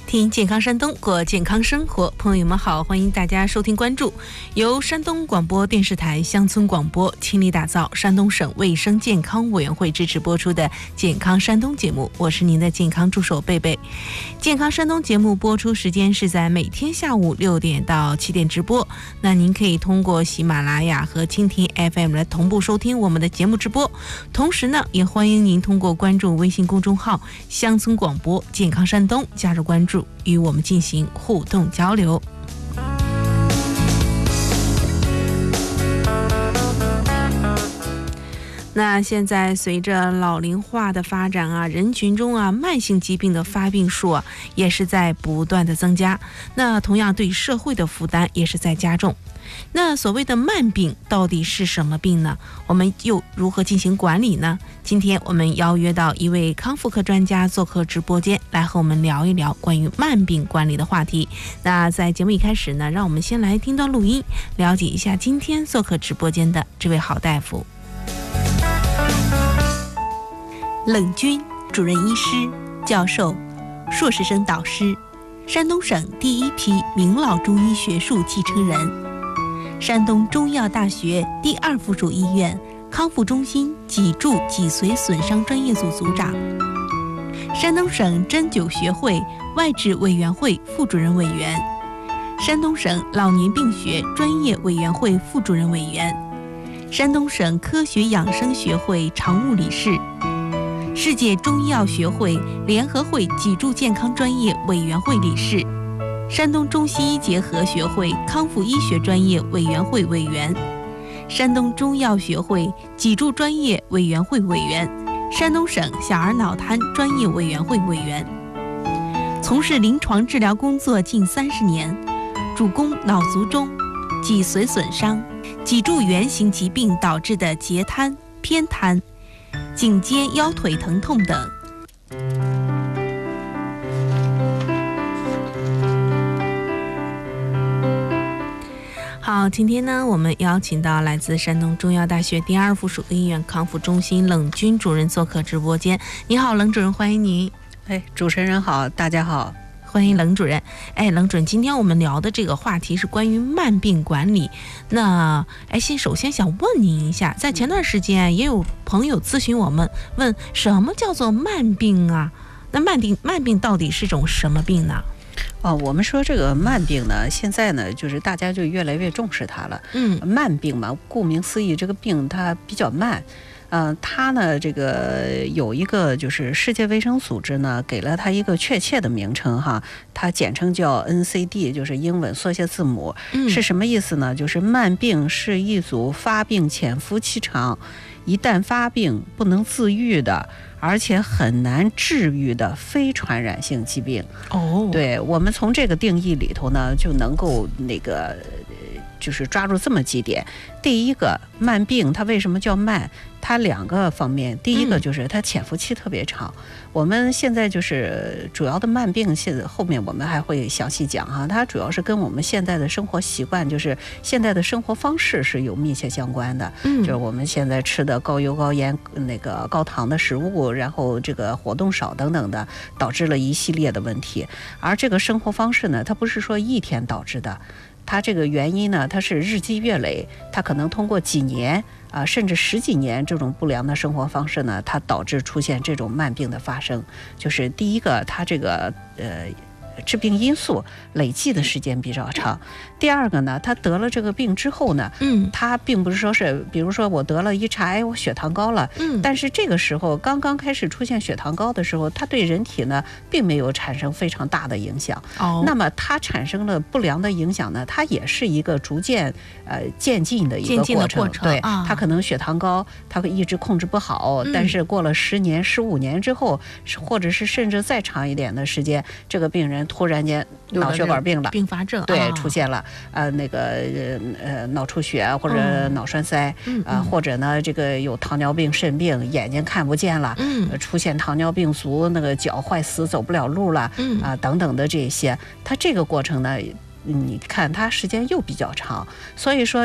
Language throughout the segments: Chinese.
听健康山东，过健康生活。朋友们好，欢迎大家收听关注由山东广播电视台乡村广播倾力打造山东省卫生健康委员会支持播出的健康山东节目，我是您的健康助手贝贝。健康山东节目播出时间是在每天下午6点到7点直播，那您可以通过喜马拉雅和蜻蜓 FM 来同步收听我们的节目直播。同时呢，也欢迎您通过关注微信公众号乡村广播健康山东加入关注，与我们进行互动交流。那现在随着老龄化的发展啊，人群中啊慢性疾病的发病数啊也是在不断的增加，那同样对社会的负担也是在加重。那所谓的慢病到底是什么病呢？我们又如何进行管理呢？今天我们邀约到一位康复科专家做客直播间，来和我们聊一聊关于慢病管理的话题。那在节目一开始呢，让我们先来听段录音，了解一下今天做客直播间的这位好大夫。冷军，主任医师、教授、硕士生导师，山东省第一批名老中医学术继承人，山东中医药大学第2附属医院康复中心脊柱脊髓损伤专业组组长，山东省针灸学会外治委员会副主任委员，山东省老年病学专业委员会副主任委员，山东省科学养生学会常务理事，世界中医药学会联合会脊柱健康专业委员会理事，山东中西医结合学会康复医学专业委员会委员，山东中医药学会脊柱专业委员会委员，山东省小儿脑瘫专业委员会委员，从事临床治疗工作近30年，主攻脑卒中、脊髓损伤、脊柱原型疾病导致的截瘫、偏瘫、颈肩腰腿疼痛等。好，今天呢，我们邀请到来自山东中医药大学第2附属医院康复中心冷军主任做客直播间。你好，冷主任，欢迎您。 主持人好，大家好。 欢迎冷主任。冷主任，今天我们聊的这个话题是关于慢病管理。那首先想问您一下，在前段时间也有朋友咨询我们，问什么叫做慢病啊？那慢病到底是种什么病呢？ 我们说这个慢病呢，现在呢，就是大家就越来越重视它了。慢病嘛，顾名思义，这个病它比较慢。它呢，这个有一个就是世界卫生组织呢，给了它一个确切的名称哈，它简称叫 NCD， 就是英文缩写字母。是什么意思呢？就是慢病是一组发病潜伏期长，一旦发病不能自愈的，而且很难治愈的非传染性疾病。对，我们从这个定义里头呢，就能够就是抓住这么几点。第一个，慢病它为什么叫慢？它2个方面，第一个就是它潜伏期特别长。我们现在就是主要的慢病，现在后面我们还会详细讲哈。它主要是跟我们现在的生活习惯，就是现在的生活方式是有密切相关的。就是我们现在吃的高油高盐、高糖的食物，然后这个活动少等等的，导致了一系列的问题。而这个生活方式呢，它不是说一天导致的。它这个原因呢，它是日积月累，它可能通过几年甚至10几年这种不良的生活方式呢，它导致出现这种慢病的发生。就是第一个，它这个致病因素累计的时间比较长。第二个呢，他得了这个病之后呢，他并不是说是，比如说我得了一查，我血糖高了，但是这个时候刚刚开始出现血糖高的时候，它对人体呢并没有产生非常大的影响。那么它产生了不良的影响呢，它也是一个逐渐渐进的一个过程。对，它可能血糖高，它会一直控制不好，但是过了10年、15年之后，或者是甚至再长一点的时间，这个病人突然间脑血管病了， 并发症对出现了，脑出血或者脑栓塞，或者呢这个有糖尿病肾病，眼睛看不见了，出现糖尿病足，那个脚坏死走不了路了，等等的这些，它这个过程呢，你看它时间又比较长，所以说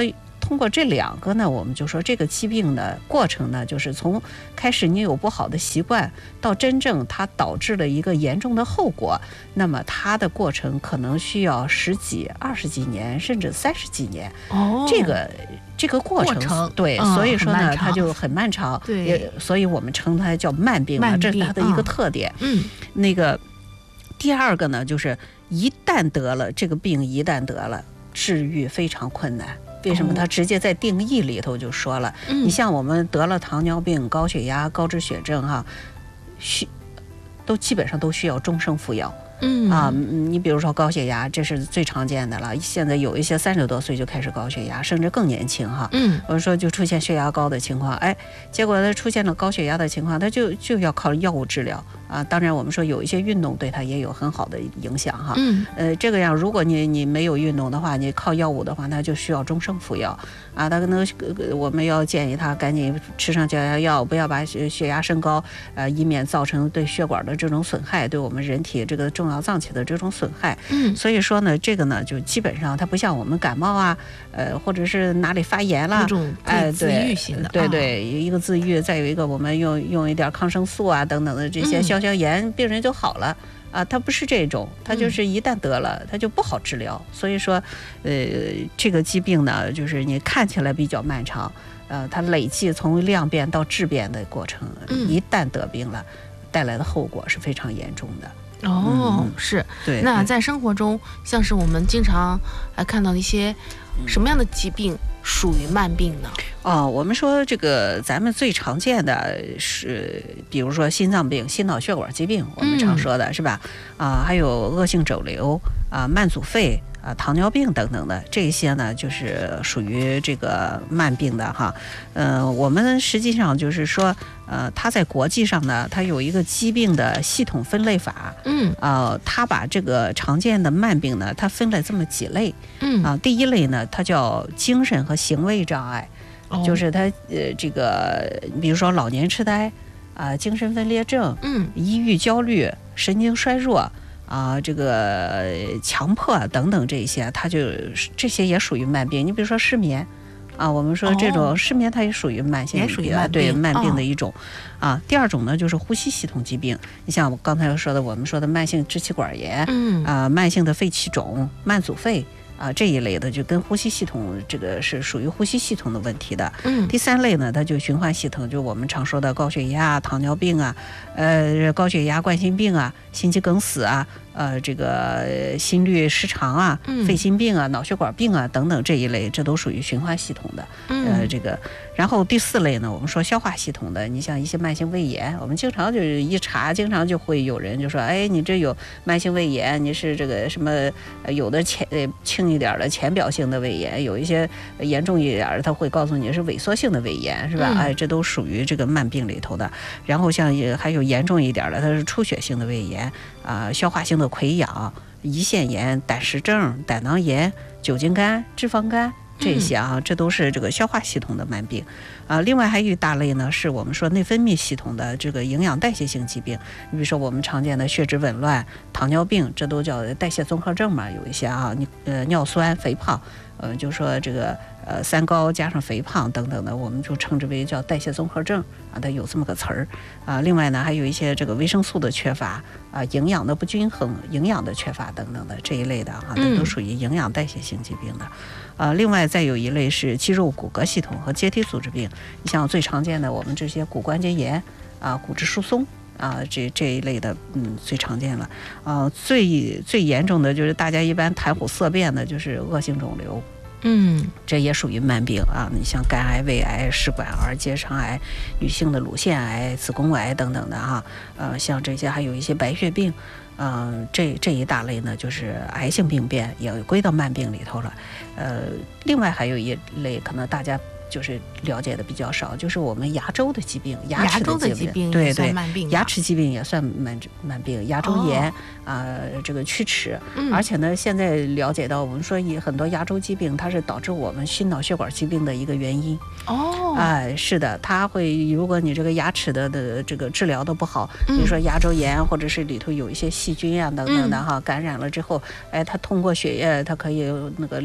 通过这2个呢，我们就说这个疾病的过程呢，就是从开始你有不好的习惯，到真正它导致了一个严重的后果，那么它的过程可能需要10几、20几年，甚至30几年。这个过程对，所以说呢，它就很漫长。 对， 所以我们称它叫慢病嘛，这是它的一个特点。那个第2个呢，就是一旦得了这个病，一旦得了，治愈非常困难。为什么？它直接在定义里头就说了，你像我们得了糖尿病、高血压、高脂血症都基本上都需要终生服药。你比如说高血压，这是最常见的了。现在有一些30多岁就开始高血压，甚至更年轻哈。我说就出现血压高的情况，结果他出现了高血压的情况，他就要靠药物治疗啊。当然我们说有一些运动对他也有很好的影响哈。这个样，如果你没有运动的话，你靠药物的话，那就需要终生服药啊。他可能我们要建议他赶紧吃上降压药，不要把血压升高，以免造成对血管的这种损害，对我们人体这个重要脏器的这种损害。所以说呢，这个呢就基本上它不像我们感冒啊，或者是哪里发炎了， 那种自愈型的， 对，一个自愈，再有一个我们用一点抗生素啊等等的这些消消炎，病人就好了啊。它不是这种，它就是一旦得了，它就不好治疗。所以说，这个疾病呢，就是你看起来比较漫长，它累计从量变到质变的过程，一旦得病了，带来的后果是非常严重的。 是。 对。 那在生活中，像是我们经常看到的一些什么样的疾病属于慢病呢？ 我们说这个咱们最常见的是，比如说心脏病、心脑血管疾病，我们常说的是吧？还有恶性肿瘤慢阻肺糖尿病等等的，这些呢就是属于这个慢病的哈。我们实际上就是说，它在国际上呢，它有一个疾病的系统分类法。它把这个常见的慢病呢，它分了这么几类。第一类呢，它叫精神和行为障碍，就是它这个比如说老年痴呆精神分裂症，抑郁焦虑、神经衰弱。这个强迫等等这些，这些也属于慢病。你比如说失眠我们说这种失眠它也属于慢性病，对慢病的一种第2种呢就是呼吸系统疾病。你像我刚才说的，我们说的慢性支气管炎，慢性的肺气肿、慢阻肺这一类的，就跟呼吸系统这个是属于呼吸系统的问题的。第3类呢，它就循环系统，就我们常说的高血压、糖尿病高血压、冠心病心肌梗死这个心律失常肺心病脑血管病等等这一类，这都属于循环系统的。这个，然后第4类呢，我们说消化系统的，你像一些慢性胃炎，我们经常就是一查，经常就会有人就说，你这有慢性胃炎，你是这个什么有的轻一点的浅表性的胃炎，有一些严重一点的，他会告诉你是萎缩性的胃炎，是吧？这都属于这个慢病里头的。然后像还有严重一点的，它是出血性的胃炎消化性的溃疡、胰腺炎、胆石症、胆囊炎、酒精肝、脂肪肝这些这都是这个消化系统的慢病另外还有一大类呢，是我们说内分泌系统的这个营养代谢性疾病。你比如说我们常见的血脂紊乱、糖尿病，这都叫代谢综合症嘛。有一些尿酸、肥胖，就说这个三高加上肥胖等等的，我们就称之为叫代谢综合症它有这么个词儿另外呢，还有一些这个维生素的缺乏营养的不均衡、营养的缺乏等等的这一类的都属于营养代谢性疾病的另外再有一类是肌肉骨骼系统和结缔组织病。你像最常见的我们这些骨关节炎骨质疏松这一类的最常见了最严重的就是大家一般谈虎色变的就是恶性肿瘤。这也属于慢病你像肝癌、胃癌、食管癌、结肠癌、女性的乳腺癌、子宫癌等等的像这些还有一些白血病这一大类呢，就是癌性病变也归到慢病里头了。另外还有一类可能大家就是了解的比较少，就是我们牙周的疾病，牙齿的疾病，对，牙齿疾病也算慢病，牙周炎这个龋齿，而且呢，现在了解到我们说很多牙周疾病，它是导致我们心脑血管疾病的一个原因。是的，它会，如果你这个牙齿的这个治疗的不好，比如说牙周炎，或者是里头有一些细菌等等的感染了之后，它通过血液，它可以那个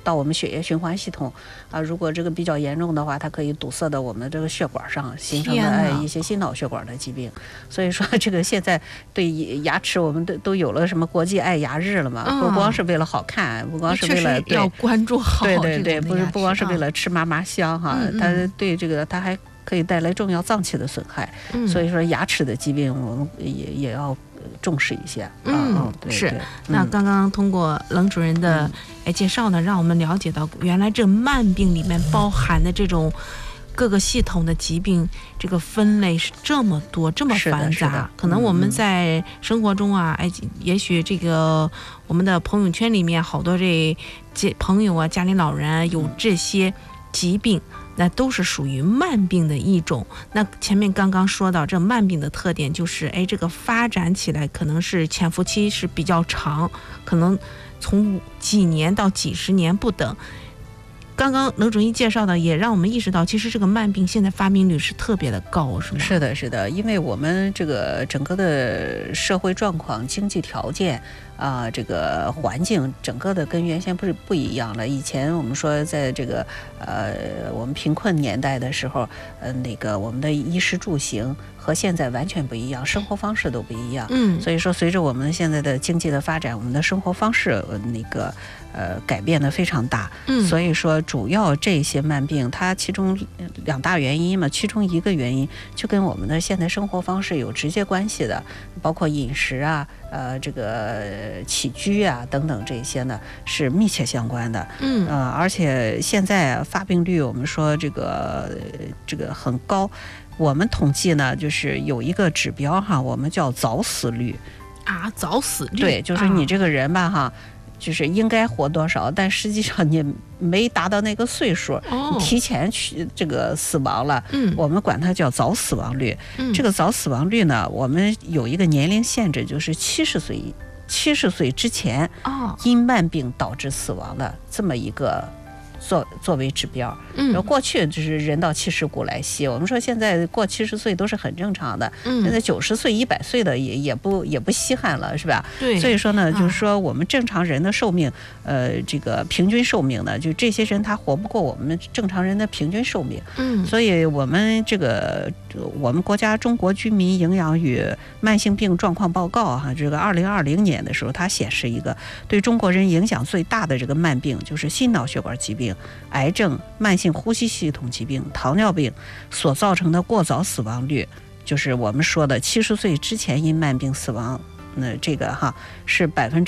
到我们血液循环系统啊，如果这个比较严重的话，它可以堵塞到我们这个血管上，形成一些心脑血管的疾病。所以说这个现在对牙齿我们都有了什么国际爱牙日了嘛，不光是为了好看，不光是为了要关注好， 对，不光是为了吃嘛嘛香哈，它对这个它还可以带来重要脏器的损害。所以说牙齿的疾病我们也要重视一些。对， 是。那刚刚通过冷主任的介绍呢，让我们了解到原来这慢病里面包含的这种各个系统的疾病，这个分类是这么多，这么繁杂。可能我们在生活中啊，也许这个我们的朋友圈里面好多这朋友啊、家里老人啊有这些疾病。那都是属于慢病的一种。那前面刚刚说到这慢病的特点就是这个发展起来可能是潜伏期是比较长，可能从几年到几十年不等。刚刚冷主任介绍的也让我们意识到，其实这个慢病现在发病率是特别的高，是吗？ 是的，因为我们这个整个的社会状况、经济条件这个环境整个的跟原先不一样了。以前我们说在这个我们贫困年代的时候，那个我们的衣食住行和现在完全不一样，生活方式都不一样。所以说随着我们现在的经济的发展，我们的生活方式那个改变的非常大。所以说主要这些慢病它其中2大原因嘛，其中一个原因就跟我们的现代生活方式有直接关系的，包括饮食啊这个起居啊等等这些呢是密切相关的。而且现在发病率我们说这个很高，我们统计呢就是有一个指标哈，我们叫早死率早死率。 对，就是你这个人吧哈，就是应该活多少，但实际上你没达到那个岁数，提前去这个死亡了。我们管它叫早死亡率。这个早死亡率呢，我们有一个年龄限制，就是70岁之前因慢病导致死亡的这么一个作为指标。过去就是人到70古来稀，我们说现在过70岁都是很正常的。现在90岁、100岁的也不稀罕了，是吧？ 对。 所以说呢，就是说我们正常人的寿命，这个平均寿命呢，就这些人他活不过我们正常人的平均寿命。所以我们我们国家中国居民营养与慢性病状况报告哈，这个2020年的时候，它显示一个对中国人影响最大的这个慢病，就是心脑血管疾病、癌症、慢性呼吸系统疾病、糖尿病所造成的过早死亡率，就是我们说的70岁之前因慢病死亡，这个哈是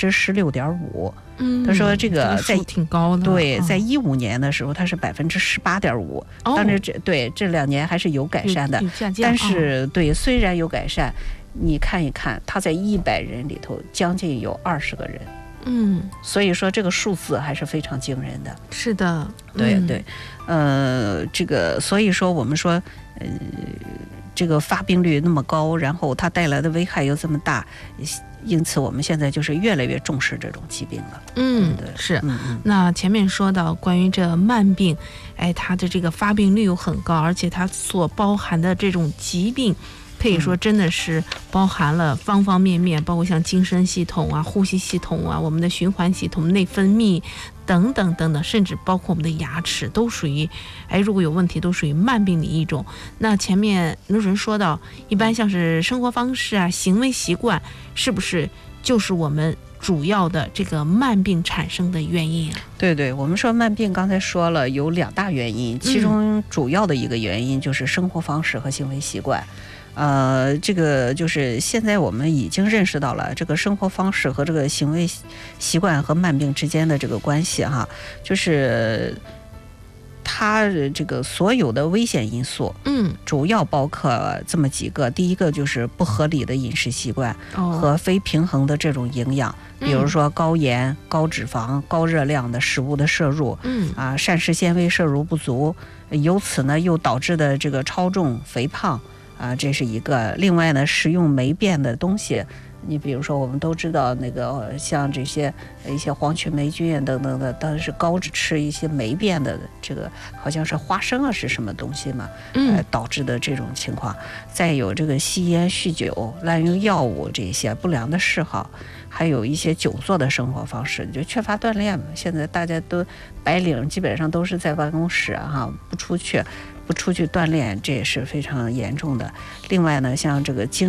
16.5%。他说这个在挺高的。 对，在15年的时候它是18.5%。当然这2年还是有改善的，但是对，虽然有改善，你看一看，它在100人里头将近有20个人。所以说这个数字还是非常惊人的。 是的， 对，这个所以说我们说，这个发病率那么高，然后它带来的危害又这么大，因此我们现在就是越来越重视这种疾病了。 对，是。那前面说到关于这慢病，它的这个发病率又很高，而且它所包含的这种疾病，可以说真的是包含了方方面面，包括像精神系统啊、呼吸系统啊、我们的循环系统、内分泌等等等等，甚至包括我们的牙齿都属于，如果有问题都属于慢病的一种。那前面有人说到，一般像是生活方式啊、行为习惯，是不是就是我们主要的这个慢病产生的原因啊？ 对，我们说慢病刚才说了有2大原因，其中主要的一个原因就是生活方式和行为习惯。这个就是现在我们已经认识到了这个生活方式和这个行为习惯和慢病之间的这个关系哈，就是它这个所有的危险因素，主要包括这么几个。第一个就是不合理的饮食习惯和非平衡的这种营养，比如说高盐、高脂肪、高热量的食物的摄入，膳食纤维摄入不足，由此呢又导致的这个超重、肥胖。这是一个。另外呢，食用霉变的东西， 你比如说，我们都知道那个像这些一些黄曲霉菌啊等等的，当然是高吃一些霉变的这个，好像是花生啊是什么东西嘛，导致的这种情况。再有这个吸烟、酗酒、滥用药物这些不良的嗜好，还有一些久坐的生活方式，就缺乏锻炼嘛。现在大家都白领，基本上都是在办公室不出去锻炼，这也是非常严重的。另外呢，像这个